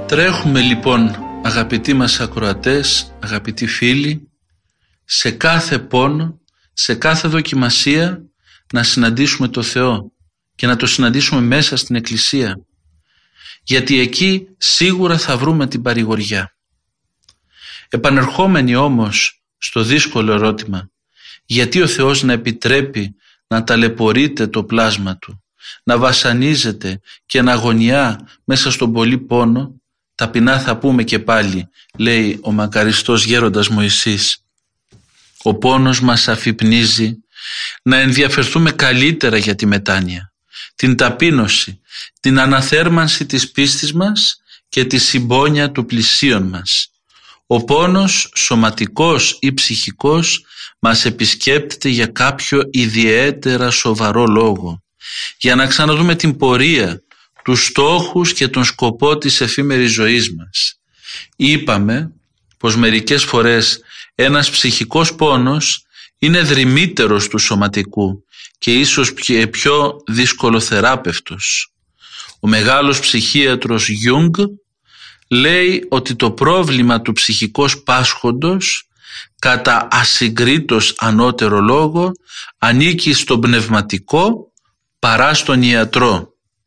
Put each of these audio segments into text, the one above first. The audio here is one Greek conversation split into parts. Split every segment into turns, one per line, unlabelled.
Τρέχουμε λοιπόν, αγαπητοί μας ακροατές, αγαπητοί φίλοι, σε κάθε πόνο, σε κάθε δοκιμασία να συναντήσουμε το Θεό και να το συναντήσουμε μέσα στην Εκκλησία, γιατί εκεί σίγουρα θα βρούμε την παρηγοριά. Επανερχόμενοι όμως στο δύσκολο ερώτημα, γιατί ο Θεός να επιτρέπει να ταλαιπωρείται το πλάσμα Του, να βασανίζεται και να αγωνιά μέσα στον πολύ πόνο, ταπεινά θα πούμε και πάλι, λέει ο μακαριστός γέροντας Μωυσής, ο πόνος μας αφυπνίζει να ενδιαφερθούμε καλύτερα για τη μετάνοια, την ταπείνωση, την αναθέρμανση της πίστης μας και τη συμπόνια του πλησίον μας. Ο πόνος σωματικός ή ψυχικός μας επισκέπτεται για κάποιο ιδιαίτερα σοβαρό λόγο, για να ξαναδούμε την πορεία, τους στόχους και τον σκοπό της εφήμερης ζωής μας. Είπαμε πως μερικές φορές ένας ψυχικός πόνος είναι δρυμύτερος του σωματικού και ίσως πιο δυσκολοθεράπευτος. Ο μεγάλος ψυχίατρος Γιούγκ λέει ότι το πρόβλημα του ψυχικός πάσχοντος κατά ασυγκρίτως ανώτερο λόγο ανήκει στον πνευματικό παρά στον ιατρό.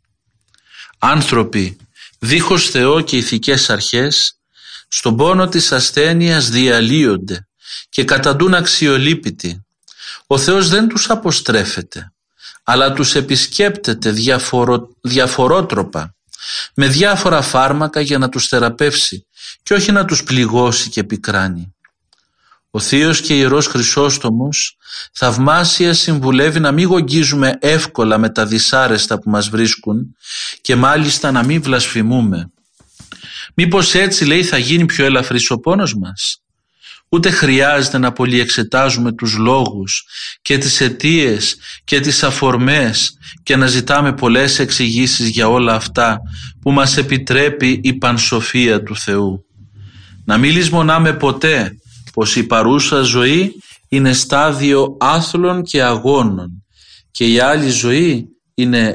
Άνθρωποι δίχως Θεό και ηθικές αρχές στον πόνο της ασθένειας διαλύονται και καταντούν αξιολύπητοι. Ο Θεός δεν τους αποστρέφεται, αλλά τους επισκέπτεται διαφορότροπα, με διάφορα φάρμακα για να τους θεραπεύσει και όχι να τους πληγώσει και πικράνει. Ο Θείος και Ιερός Χρυσόστομος θαυμάσια συμβουλεύει να μην γογγίζουμε εύκολα με τα δυσάρεστα που μας βρίσκουν και μάλιστα να μην βλασφημούμε. Μήπως έτσι, λέει, θα γίνει πιο ελαφρύς ο πόνος μας? Ούτε χρειάζεται να πολυεξετάζουμε τους λόγους και τις αιτίες και τις αφορμές και να ζητάμε πολλές εξηγήσεις για όλα αυτά που μας επιτρέπει η πανσοφία του Θεού. Να μην λησμονάμε ποτέ πως η παρούσα ζωή είναι στάδιο άθλων και αγώνων και η άλλη ζωή είναι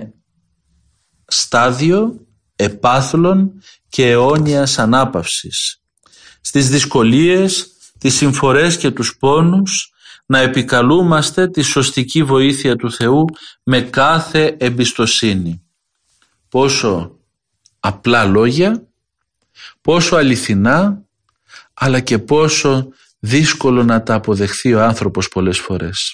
στάδιο επάθλων και αιώνιας ανάπαυσης. Στις δυσκολίες, τις συμφορές και τους πόνους να επικαλούμαστε τη σωστική βοήθεια του Θεού με κάθε εμπιστοσύνη. Πόσο απλά λόγια, πόσο αληθινά, αλλά και πόσο δύσκολο να τα αποδεχθεί ο άνθρωπος πολλές φορές.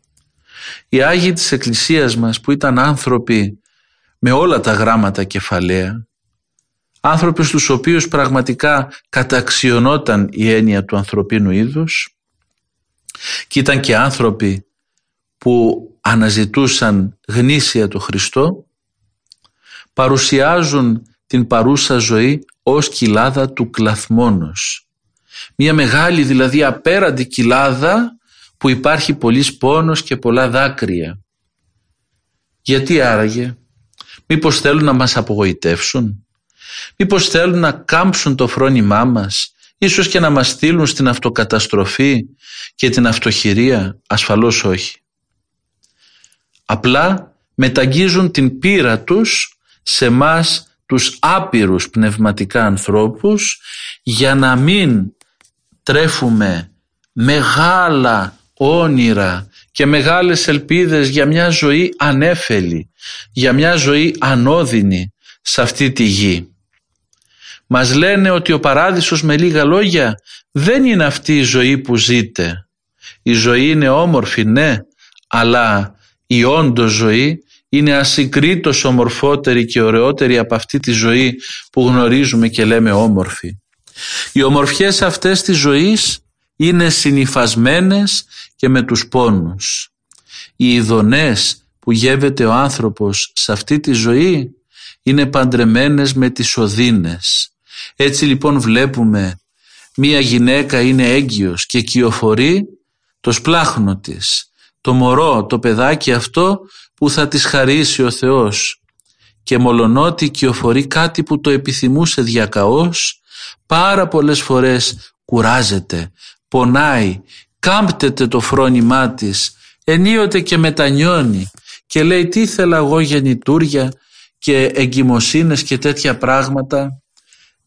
Οι Άγιοι της Εκκλησίας μας, που ήταν άνθρωποι με όλα τα γράμματα κεφαλαία, άνθρωποι στους οποίους πραγματικά καταξιωνόταν η έννοια του ανθρωπίνου είδους, και ήταν και άνθρωποι που αναζητούσαν γνήσια το Χριστό, παρουσιάζουν την παρούσα ζωή ως κοιλάδα του κλαθμόνος. Μια μεγάλη, δηλαδή απέραντη κοιλάδα που υπάρχει πολύς πόνος και πολλά δάκρυα. Γιατί άραγε? Μήπως θέλουν να μας απογοητεύσουν? Μήπως θέλουν να κάμψουν το φρόνημά μας, ίσως και να μας στείλουν στην αυτοκαταστροφή και την αυτοχειρία? Ασφαλώς όχι. Απλά μεταγγίζουν την πείρα τους σε μας τους άπειρους πνευματικά ανθρώπους, για να μην τρέφουμε μεγάλα όνειρα και μεγάλες ελπίδες για μια ζωή ανέφελη, για μια ζωή ανώδυνη σε αυτή τη γη. Μας λένε ότι ο παράδεισος, με λίγα λόγια, δεν είναι αυτή η ζωή που ζείτε. Η ζωή είναι όμορφη, ναι, αλλά η όντως ζωή είναι ασυγκρίτως ομορφότερη και ωραιότερη από αυτή τη ζωή που γνωρίζουμε και λέμε όμορφη. Οι ομορφιές αυτές της ζωής είναι συνυφασμένες και με τους πόνους. Οι ειδονές που γεύεται ο άνθρωπος σε αυτή τη ζωή είναι παντρεμένες με τις οδύνες. Έτσι λοιπόν βλέπουμε μία γυναίκα είναι έγκυος και κυοφορεί το σπλάχνο της, το μωρό, το παιδάκι αυτό που θα της χαρίσει ο Θεός, και μολονότι κυοφορεί κάτι που το επιθυμούσε διακαώς, πάρα πολλές φορές κουράζεται, πονάει, κάμπτεται το φρόνημά της, ενίοτε και μετανιώνει και λέει τι ήθελα εγώ γεννητούρια και εγκυμοσύνες και τέτοια πράγματα.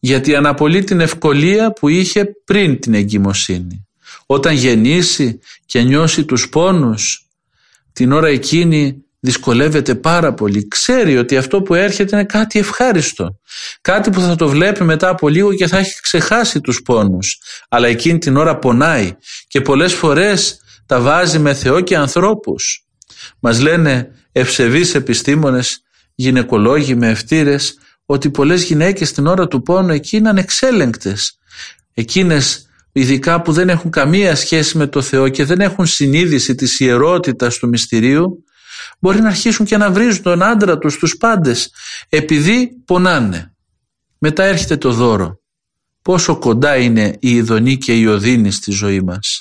γιατί αναπολύει την ευκολία που είχε πριν την εγκυμοσύνη. Όταν γεννήσει και νιώσει τους πόνους, την ώρα εκείνη δυσκολεύεται πάρα πολύ. Ξέρει ότι αυτό που έρχεται είναι κάτι ευχάριστο. Κάτι που θα το βλέπει μετά από λίγο και θα έχει ξεχάσει τους πόνους. Αλλά εκείνη την ώρα πονάει και πολλές φορές τα βάζει με Θεό και ανθρώπους. Μας λένε ευσεβείς επιστήμονες, γυναικολόγοι με ευτήρες, ότι πολλές γυναίκες την ώρα του πόνου εκεί είναι ανεξέλεγκτες. Εκείνες ειδικά που δεν έχουν καμία σχέση με το Θεό και δεν έχουν συνείδηση της ιερότητας του μυστηρίου, μπορεί να αρχίσουν και να βρίζουν τον άντρα τους, τους πάντες, επειδή πονάνε. Μετά έρχεται το δώρο. Πόσο κοντά είναι η ειδονή και η οδύνη στη ζωή μας.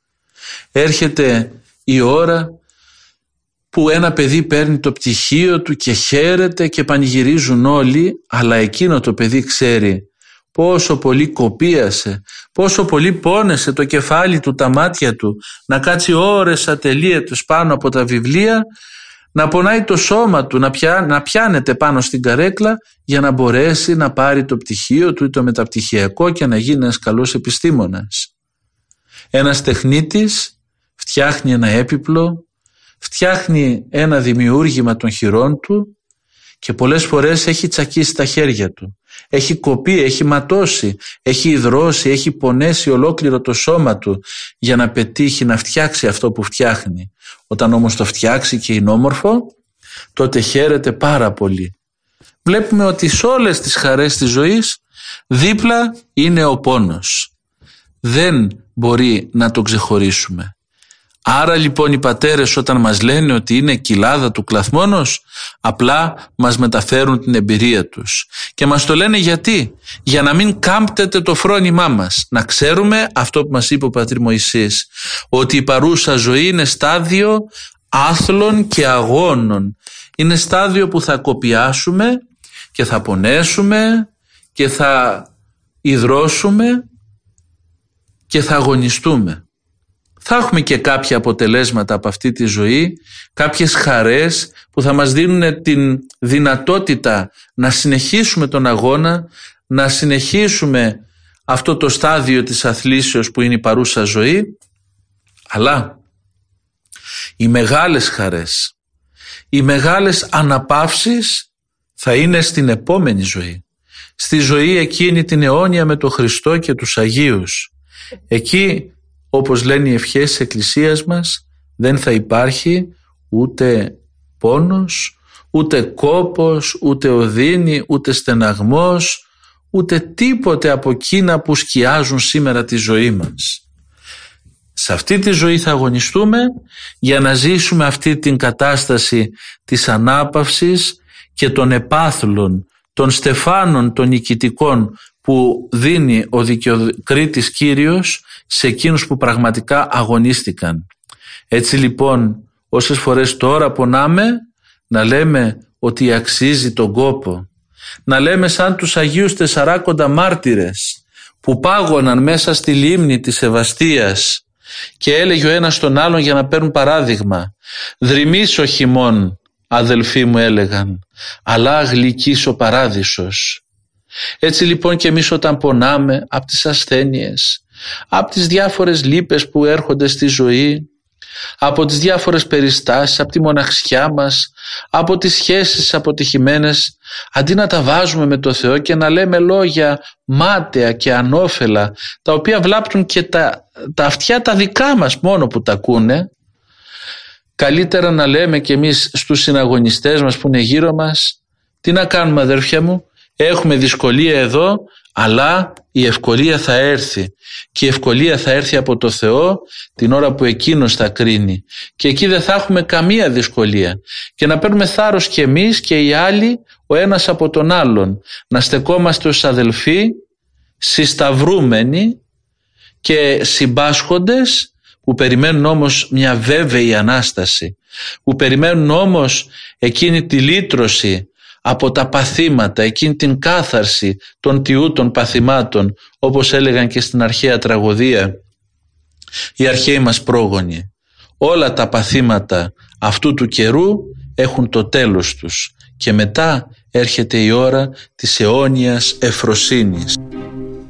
Έρχεται η ώρα που ένα παιδί παίρνει το πτυχίο του και χαίρεται και πανηγυρίζουν όλοι, αλλά εκείνο το παιδί ξέρει πόσο πολύ κοπίασε, πόσο πολύ πόνεσε το κεφάλι του, τα μάτια του, να κάτσει ώρες ατελείωτες πάνω από τα βιβλία, να πονάει το σώμα του, να πιάνεται πάνω στην καρέκλα για να μπορέσει να πάρει το πτυχίο του ή το μεταπτυχιακό και να γίνει ένας καλός επιστήμονας. Ένας τεχνίτης φτιάχνει ένα έπιπλο, φτιάχνει ένα δημιούργημα των χειρών του και πολλές φορές έχει τσακίσει τα χέρια του. Έχει κοπεί, έχει ματώσει, έχει υδρώσει, έχει πονέσει ολόκληρο το σώμα του για να πετύχει να φτιάξει αυτό που φτιάχνει. Όταν όμως το φτιάξει και είναι όμορφο, τότε χαίρεται πάρα πολύ. Βλέπουμε ότι σε όλες τις χαρές της ζωής δίπλα είναι ο πόνος. Δεν μπορεί να το ξεχωρίσουμε. Άρα λοιπόν οι πατέρες όταν μας λένε ότι είναι κοιλάδα του κλαθμόνος, απλά μας μεταφέρουν την εμπειρία τους. Και μας το λένε γιατί? Για να μην κάμπτεται το φρόνημά μας. Να ξέρουμε αυτό που μας είπε ο πατήρ Μωυσής, ότι η παρούσα ζωή είναι στάδιο άθλων και αγώνων. Είναι στάδιο που θα κοπιάσουμε και θα πονέσουμε και θα υδρώσουμε και θα αγωνιστούμε. Θα έχουμε και κάποια αποτελέσματα από αυτή τη ζωή, κάποιες χαρές που θα μας δίνουν την δυνατότητα να συνεχίσουμε τον αγώνα, να συνεχίσουμε αυτό το στάδιο της αθλήσεως που είναι η παρούσα ζωή, αλλά οι μεγάλες χαρές, οι μεγάλες αναπαύσεις θα είναι στην επόμενη ζωή, στη ζωή εκείνη την αιώνια με τον Χριστό και τους Αγίους. Εκεί, όπως λένε οι ευχές της Εκκλησίας μας, δεν θα υπάρχει ούτε πόνος, ούτε κόπος, ούτε οδύνη, ούτε στεναγμός, ούτε τίποτε από εκείνα που σκιάζουν σήμερα τη ζωή μας. Σε αυτή τη ζωή θα αγωνιστούμε για να ζήσουμε αυτή την κατάσταση της ανάπαυσης και των επάθλων, των στεφάνων των νικητικών που δίνει ο δικαιοκρίτης Κύριος σε εκείνους που πραγματικά αγωνίστηκαν. Έτσι λοιπόν όσες φορές τώρα πονάμε, να λέμε ότι αξίζει τον κόπο. Να λέμε σαν τους Αγίους Τεσσαράκοντα μάρτυρες που πάγωναν μέσα στη λίμνη της Σεβαστίας και έλεγε ο ένας τον άλλον για να παίρνουν παράδειγμα, «Δρυμής ο χειμών, αδελφοί μου», έλεγαν, «αλλά γλυκής ο παράδεισος». Έτσι λοιπόν και εμείς όταν πονάμε από τις ασθένειες, από τις διάφορες λύπες που έρχονται στη ζωή, από τις διάφορες περιστάσεις, από τη μοναξιά μας, από τις σχέσεις αποτυχημένες, αντί να τα βάζουμε με το Θεό και να λέμε λόγια μάταια και ανώφελα, τα οποία βλάπτουν και τα αυτιά τα δικά μας μόνο που τα ακούνε, καλύτερα να λέμε και εμείς στους συναγωνιστές μας που είναι γύρω μας, τι να κάνουμε αδέρφια μου, έχουμε δυσκολία εδώ, αλλά η ευκολία θα έρθει και η ευκολία θα έρθει από το Θεό την ώρα που Εκείνος θα κρίνει και εκεί δεν θα έχουμε καμία δυσκολία και να παίρνουμε θάρρος και εμείς και οι άλλοι ο ένας από τον άλλον, να στεκόμαστε ως αδελφοί συσταυρούμενοι και συμπάσχοντες που περιμένουν όμως μια βέβαιη Ανάσταση, που περιμένουν όμως εκείνη τη λύτρωση από τα παθήματα, εκείνη την κάθαρση των τιού των παθημάτων, όπως έλεγαν και στην αρχαία τραγωδία οι αρχαίοι μας πρόγονοι. Όλα τα παθήματα αυτού του καιρού έχουν το τέλος τους και μετά έρχεται η ώρα της αιώνιας ευφροσύνης.